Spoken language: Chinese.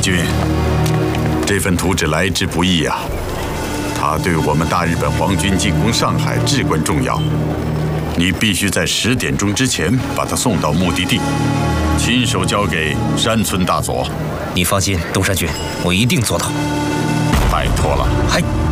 君，这份图纸来之不易啊，它对我们大日本皇军进攻上海至关重要。你必须在10点钟之前把它送到目的地，亲手交给山村大佐。 你放心，东山君，我一定做到。 拜托了。 嗨。